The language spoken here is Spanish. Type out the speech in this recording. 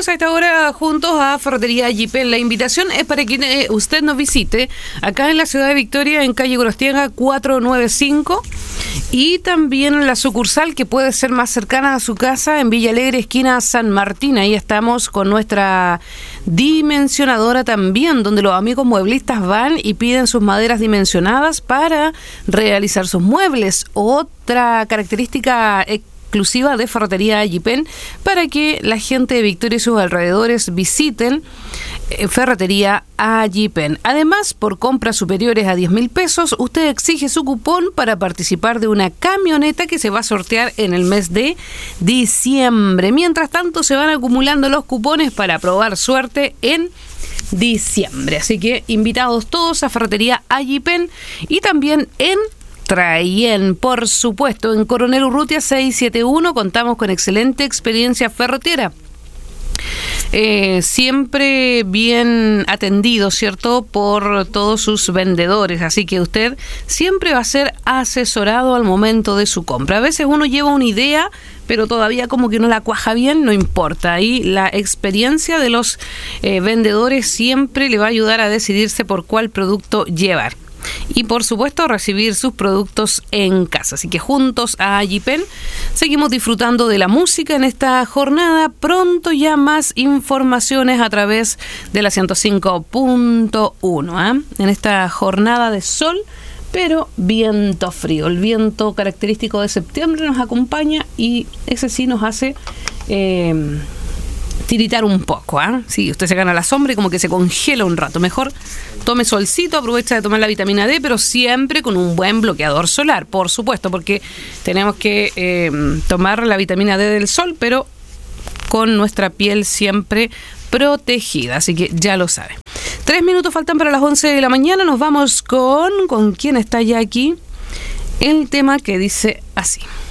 Seguimos a esta hora juntos a Ferretería Yipen. La invitación es para que usted nos visite acá en la ciudad de Victoria, en calle Gorostiaga 495, y también en la sucursal que puede ser más cercana a su casa, en Villa Alegre, esquina San Martín. Ahí estamos con nuestra dimensionadora también, donde los amigos mueblistas van y piden sus maderas dimensionadas para realizar sus muebles. Otra característica exclusiva de Ferretería Yipen para que la gente de Victoria y sus alrededores visiten Ferretería Yipen. Además, por compras superiores a 10.000 pesos, usted exige su cupón para participar de una camioneta que se va a sortear en el mes de diciembre. Mientras tanto, se van acumulando los cupones para probar suerte en diciembre. Así que invitados todos a Ferretería Yipen y también en Trayen, por supuesto, en Coronel Urrutia 671 contamos con excelente experiencia ferretera. Siempre bien atendido, ¿cierto?, por todos sus vendedores, así que usted siempre va a ser asesorado al momento de su compra. A veces uno lleva una idea, pero todavía como que no la cuaja bien, no importa. Ahí la experiencia de los vendedores siempre le va a ayudar a decidirse por cuál producto llevar. Y por supuesto recibir sus productos en casa. Así que juntos a Yipen seguimos disfrutando de la música en esta jornada. Pronto ya más informaciones a través de la 105.1, en esta jornada de sol, pero viento frío. El viento característico de septiembre nos acompaña y ese sí nos hace tiritar un poco, Sí, usted se gana la sombra y como que se congela un rato. Mejor tome solcito, aprovecha de tomar la vitamina D, pero siempre con un buen bloqueador solar, por supuesto, porque tenemos que tomar la vitamina D del sol, pero con nuestra piel siempre protegida, así que ya lo sabe. 3 minutos faltan para las 11 de la mañana, nos vamos con quién está ya aquí, el tema que dice así.